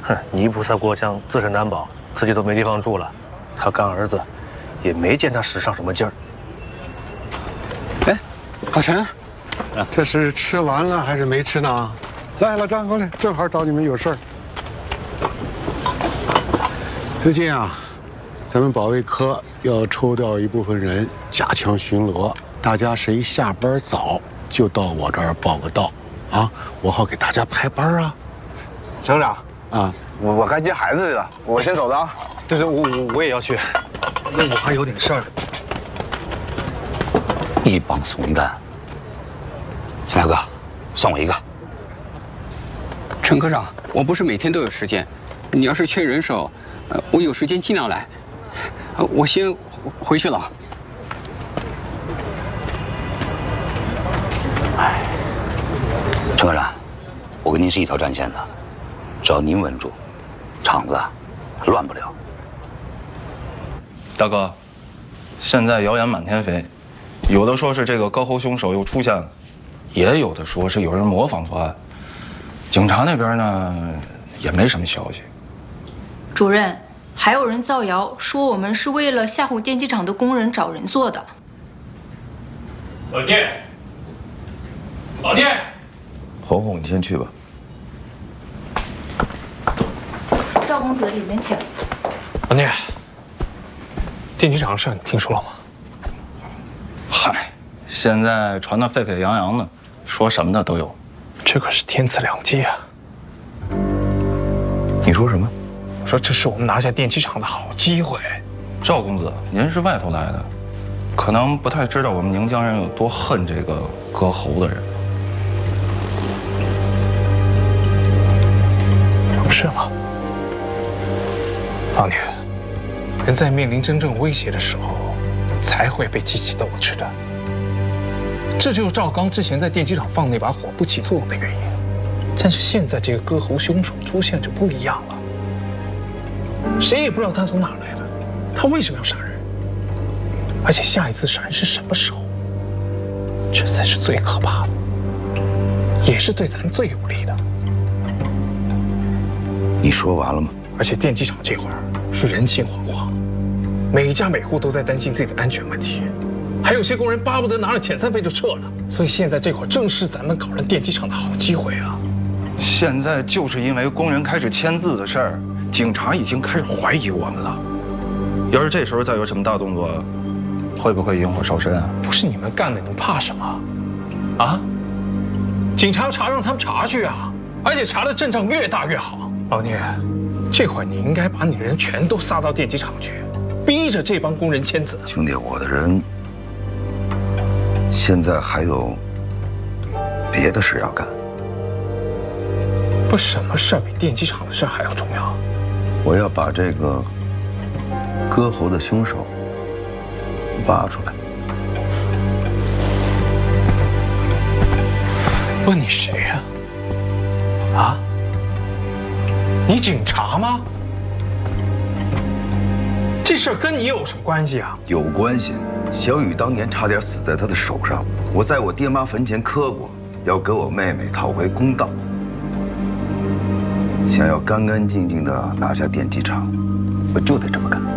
哼，泥菩萨过江，自身难保，自己都没地方住了，他干儿子也没见他使上什么劲儿。 哎，老陈，这是吃完了还是没吃呢？来，老张过来，正好找你们有事儿。最近啊，咱们保卫科要抽调一部分人加强巡逻，大家谁下班早就到我这儿报个到，啊，我好给大家排班啊。 省长啊， 我该接孩子去了，我先走了啊。 对，我也要去，那我还有点事儿。 一帮怂蛋。金大哥，算我一个。 陈科长，我不是每天都有时间，你要是缺人手，我有时间尽量来。我先回去了。 哎，陈科长，我跟您是一条战线的，只要您稳住，场子乱不了。 大哥，现在谣言满天飞，有的说是这个割喉凶手又出现了，也有的说是有人模仿作案。警察那边呢，也没什么消息。 主任，还有人造谣说我们是为了吓唬电机厂的工人找人做的。 老聂，老聂， 红红，你先去吧。 赵公子，里面请。 老聂，电机厂的事你听说了吗？ 嗨，现在传得沸沸扬扬的，说什么的都有。 这可是天赐良机啊！ 你说什么？ 我说这是我们拿下电机厂的好机会。 赵公子，您是外头来的，可能不太知道我们宁江人有多恨这个割喉的人。 不是吗？老聂，人在面临真正威胁的时候，才会被激起斗志的。这就是赵刚之前在电机厂放那把火不起作用的原因。但是现在这个割喉凶手出现就不一样了，谁也不知道他从哪儿来的，他为什么要杀人，而且下一次杀人是什么时候，这才是最可怕的，也是对咱们最有利的。 你说完了吗？ 而且电机厂这会儿是人心惶惶，每一家每户都在担心自己的安全问题。还有些工人巴不得拿了遣散费就撤了，所以现在这会儿正是咱们搞乱电机厂的好机会啊！ 现在就是因为工人开始签字的事儿，警察已经开始怀疑我们了。要是这时候再有什么大动作，会不会引火烧身啊？ 不是你们干的，你们怕什么？啊？警察要查，让他们查去啊！而且查的阵仗越大越好。老聂，这会儿你应该把你的人全都撒到电机厂去，逼着这帮工人签字。 兄弟，我的人现在还有别的事要干。 不，什么事儿比电机厂的事还要重要？ 我要把这个割喉的凶手挖出来。 问你谁呀？啊？你警察吗？这事儿跟你有什么关系啊？ 有关系。小雨当年差点死在他的手上，我在我爹妈坟前磕过，要给我妹妹讨回公道。想要干干净净的拿下电机厂，我就得这么干。